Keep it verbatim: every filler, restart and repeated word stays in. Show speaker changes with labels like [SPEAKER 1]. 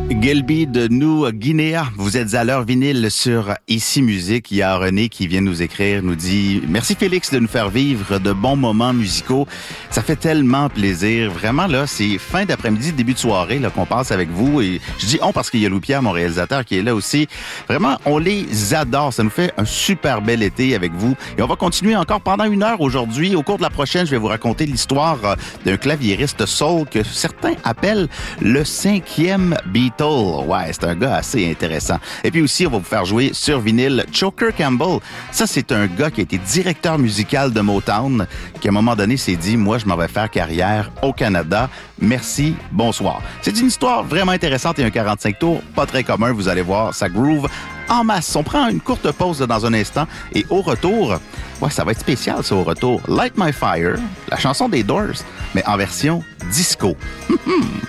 [SPEAKER 1] Gelby de New Guinea, vous êtes à l'heure vinyle sur Ici Musique. Il y a René qui vient nous écrire, nous dit « Merci Félix de nous faire vivre de bons moments musicaux. Ça fait tellement plaisir. Vraiment, là, c'est fin d'après-midi, début de soirée là qu'on passe avec vous. Et je dis « on » parce qu'il y a Louis-Pierre, mon réalisateur, qui est là aussi. Vraiment, on les adore. Ça nous fait un super bel été avec vous. Et on va continuer encore pendant une heure aujourd'hui. Au cours de la prochaine, je vais vous raconter l'histoire d'un claviériste soul que certains appellent le cinquième Beatle. Ouais, c'est un gars assez intéressant. Et puis aussi, on va vous faire jouer sur vinyle Choker Campbell. Ça, c'est un gars qui a été directeur musical de Motown, qui à un moment donné s'est dit, moi, je m'en vais faire carrière au Canada. Merci, bonsoir. C'est une histoire vraiment intéressante et un quarante-cinq tours, pas très commun, vous allez voir, ça groove en masse. On prend une courte pause dans un instant et au retour, ouais, ça va être spécial, ça, au retour. Light My Fire, la chanson des Doors, mais en version disco.